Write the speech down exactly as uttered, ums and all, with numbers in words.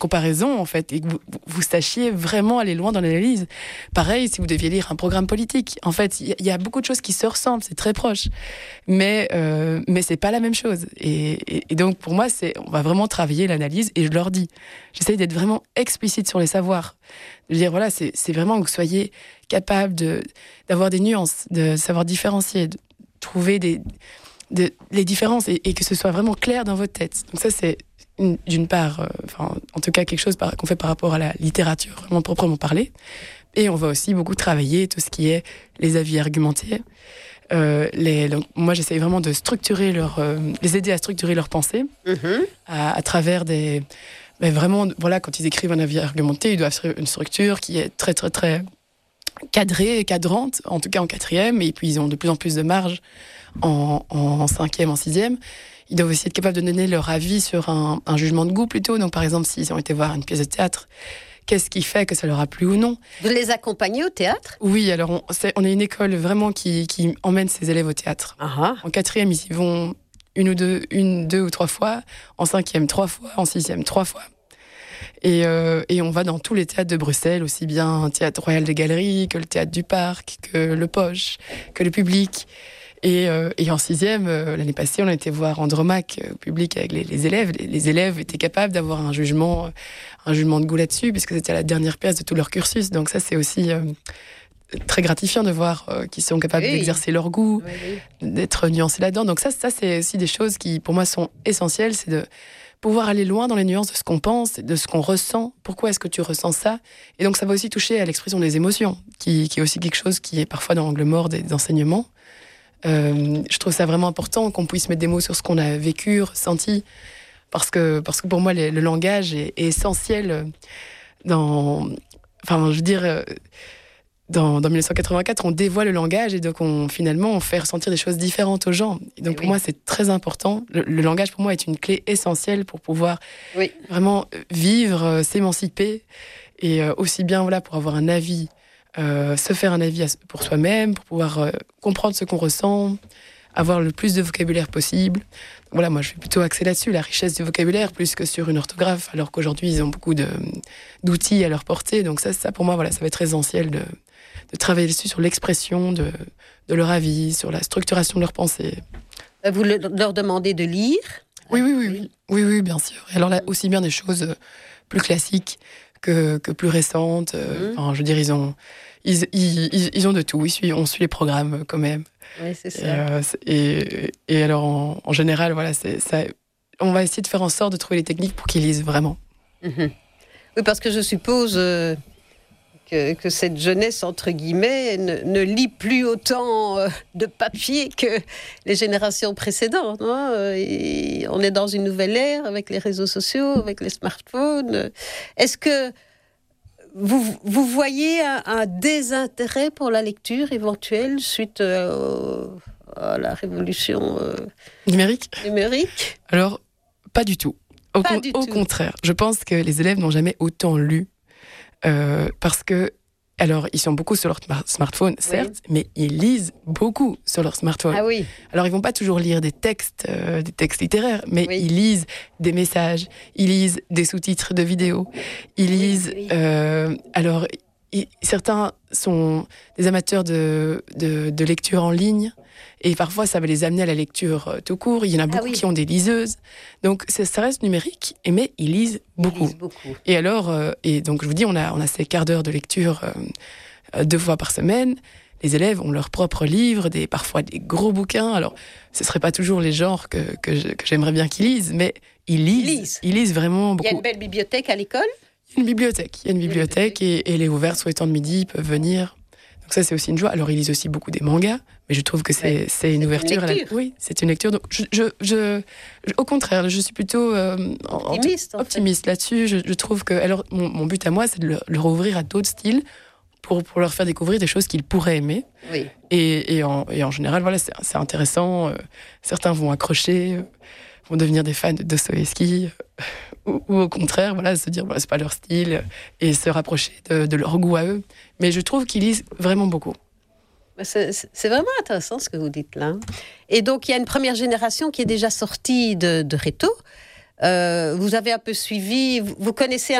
comparaison, en fait, et que vous, vous sachiez vraiment aller loin dans l'analyse. Pareil, si vous deviez lire un programme politique. En fait, il y, y a beaucoup de choses qui se ressemblent, c'est très proche. Mais, euh, mais c'est pas la même chose. Et, et, et donc, pour moi, c'est, on va vraiment travailler l'analyse, et je leur dis, j'essaye d'être vraiment explicite sur les savoirs. De dire, voilà, c'est, c'est vraiment que vous soyez capable de, d'avoir des nuances, de savoir différencier, de trouver des, de, les différences, et, et que ce soit vraiment clair dans votre tête. Donc ça, c'est une, d'une part, euh, enfin, en tout cas, quelque chose par, qu'on fait par rapport à la littérature, vraiment proprement parler. Et on va aussi beaucoup travailler tout ce qui est les avis argumentés. Euh, les, donc, moi, j'essaye vraiment de structurer leur, euh, les aider à structurer leur pensée mm-hmm. à, à travers des... Mais vraiment, voilà, quand ils écrivent un avis argumenté, ils doivent faire une structure qui est très, très, très cadrée, cadrante, en tout cas en quatrième, et puis ils ont de plus en plus de marge en, en cinquième, en sixième. Ils doivent aussi être capables de donner leur avis sur un, un jugement de goût plutôt. Donc, par exemple, s'ils ont été voir une pièce de théâtre, qu'est-ce qui fait que ça leur a plu ou non? Vous les accompagnez au théâtre? Oui, alors on, c'est, on est une école vraiment qui, qui emmène ses élèves au théâtre. Uh-huh. En quatrième, ils y vont une ou deux, une, deux ou trois fois. En cinquième, trois fois. En sixième, trois fois. Et, euh, et on va dans tous les théâtres de Bruxelles, aussi bien le Théâtre Royal des Galeries que le Théâtre du Parc, que le Poche, que le Public. Et, euh, et en sixième, euh, l'année passée, on a été voir Andromaque euh, public avec les, les élèves. Les, les élèves étaient capables d'avoir un jugement, euh, un jugement de goût là-dessus, puisque c'était la dernière pièce de tout leur cursus. Donc ça, c'est aussi euh, très gratifiant de voir euh, qu'ils sont capables oui. d'exercer leur goût, oui, oui. d'être nuancés là-dedans. Donc ça, ça, c'est aussi des choses qui, pour moi, sont essentielles. C'est de pouvoir aller loin dans les nuances de ce qu'on pense, de ce qu'on ressent. Pourquoi est-ce que tu ressens ça? Et donc ça va aussi toucher à l'expression des émotions, qui, qui est aussi quelque chose qui est parfois dans l'angle mort des, des enseignements. Euh, je trouve ça vraiment important qu'on puisse mettre des mots sur ce qu'on a vécu, ressenti, parce que, parce que pour moi, les, le langage est, est essentiel dans... Enfin, je veux dire, dans, dans dix-neuf cent quatre-vingt-quatre, on dévoile le langage et donc on, finalement, on fait ressentir des choses différentes aux gens. Et donc et pour oui. moi, c'est très important. Le, le langage, pour moi, est une clé essentielle pour pouvoir oui. vraiment vivre, s'émanciper, et aussi bien voilà, pour avoir un avis, Euh, se faire un avis pour soi-même, pour pouvoir euh, comprendre ce qu'on ressent, avoir le plus de vocabulaire possible. Donc voilà, moi je suis plutôt axée là-dessus, la richesse du vocabulaire, plus que sur une orthographe, alors qu'aujourd'hui ils ont beaucoup de, d'outils à leur portée. Donc ça, ça pour moi, voilà, ça va être essentiel de, de travailler dessus, sur l'expression de, de leur avis, sur la structuration de leur pensée. Vous le, leur demandez de lire? Oui, oui, oui, oui, oui, oui, bien sûr. Et alors là, aussi bien des choses plus classiques que, que plus récentes. Mmh. Enfin, je veux dire, ils ont, ils, ils, ils ont de tout. Ils suivent, on suit les programmes quand même. Oui, c'est ça. Et, euh, et, et alors, en, en général, voilà, c'est, ça, on va essayer de faire en sorte de trouver les techniques pour qu'ils lisent vraiment. Mmh. Oui, parce que je suppose euh, que, que cette jeunesse, entre guillemets, ne, ne lit plus autant euh, de papier que les générations précédentes. Hein, et on est dans une nouvelle ère avec les réseaux sociaux, avec les smartphones. Est-ce que vous, vous voyez un, un désintérêt pour la lecture éventuelle suite euh, à la révolution euh, numérique numérique Alors, pas du tout. Au, pas con- du au tout. contraire, je pense que les élèves n'ont jamais autant lu. Euh, parce que, alors, ils sont beaucoup sur leur smart- smartphone, certes, oui. mais ils lisent beaucoup sur leur smartphone. Ah oui. Alors, ils vont pas toujours lire des textes, euh, des textes littéraires, mais oui. ils lisent des messages, ils lisent des sous-titres de vidéos, ils lisent. Oui, oui. Euh, alors, ils, certains sont des amateurs de, de, de lecture en ligne. Et parfois, ça va les amener à la lecture euh, tout court. Il y en a beaucoup ah oui. qui ont des liseuses. Donc, ça, ça reste numérique, mais ils lisent beaucoup. Ils lisent beaucoup. Et alors, euh, et donc, je vous dis, on a, on a ces quarts d'heure de lecture euh, deux fois par semaine. Les élèves ont leurs propres livres, des, parfois des gros bouquins. Alors, ce ne seraient pas toujours les genres que, que, je, que j'aimerais bien qu'ils lisent, mais ils lisent. Ils lisent, ils lisent vraiment beaucoup. Il y a une belle bibliothèque à l'école? Il y a une bibliothèque. Il y a une bibliothèque et, et elle est ouverte sur les temps de midi, ils peuvent venir. Donc ça, c'est aussi une joie. Alors, ils lisent aussi beaucoup des mangas, mais je trouve que c'est, ouais, c'est une c'est ouverture. Une à la... Oui, c'est une lecture. Donc, je, je, je, je, au contraire, je suis plutôt euh, optimiste, en optimiste fait. là-dessus. Je, je trouve que, alors, mon, mon but à moi, c'est de leur, leur ouvrir à d'autres styles pour, pour leur faire découvrir des choses qu'ils pourraient aimer. Oui. Et, et, en, et en général, voilà, c'est, c'est intéressant. Euh, certains vont accrocher, euh, vont devenir des fans de Dostoïevski. Euh, Ou, ou au contraire, voilà, se dire, voilà, c'est pas leur style, et se rapprocher de, de leur goût à eux. Mais je trouve qu'ils lisent vraiment beaucoup. C'est, c'est vraiment intéressant ce que vous dites là. Et donc, il y a une première génération qui est déjà sortie de, de Réto. Euh, vous avez un peu suivi, vous, vous connaissez